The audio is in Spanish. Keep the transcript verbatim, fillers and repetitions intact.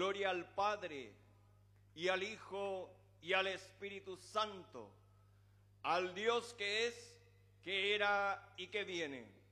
Gloria al Padre, y al Hijo, y al Espíritu Santo, al Dios que es, que era y que viene,